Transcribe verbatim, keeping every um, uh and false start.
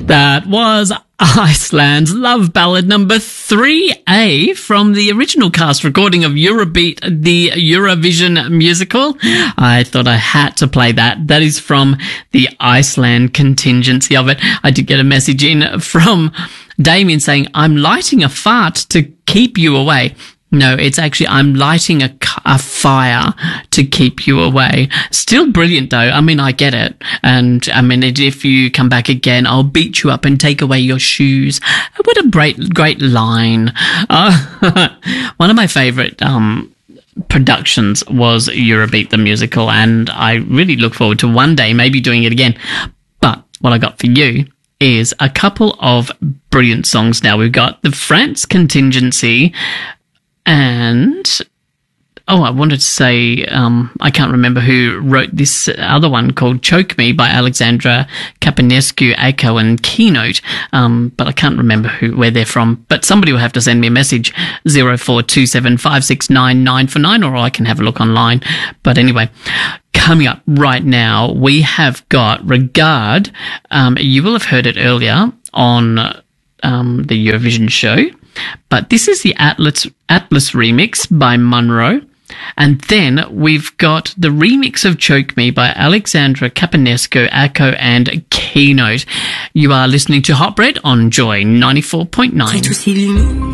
That was Iceland's love ballad number three A from the original cast recording of Eurobeat, the Eurovision musical. I thought I had to play that. That is from the Iceland contingency of it. I did get a message in from Damien saying, I'm lighting a fart to keep you away. No, it's actually, I'm lighting a, a fire to keep you away. Still brilliant, though. I mean, I get it. And, I mean, if you come back again, I'll beat you up and take away your shoes. What a great, great line. Uh, one of my favourite um, productions was Eurobeat the musical, and I really look forward to one day maybe doing it again. But what I got for you is a couple of brilliant songs now. We've got the France contingency. And, oh, I wanted to say, um, I can't remember who wrote this other one called Choke Me by Alexandra Capanescu, Echo and Keynote, um, but I can't remember who where they're from. But somebody will have to send me a message, zero four two seven five six nine nine four nine, or I can have a look online. But anyway, coming up right now, we have got Regard. Um, you will have heard it earlier on um, the Eurovision show. But this is the Atlas Atlas remix by Monroe. And then we've got the remix of Choke Me by Alexandra Capanescu, Echo and Keynote. You are listening to Hot Bread on Joy ninety-four point nine.